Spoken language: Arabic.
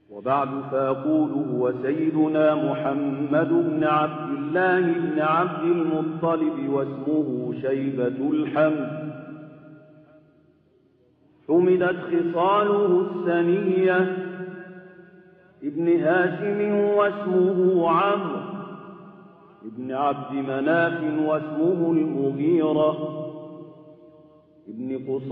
وبعد فأقول هو سيدنا محمد بن عبد الله بن عبد المطلب واسمه شيبة الحمد. حمدت خصاله السنية ابن هاشم واسمه عمرو ابن عبد مناف واسمه المغيرة ابن قصي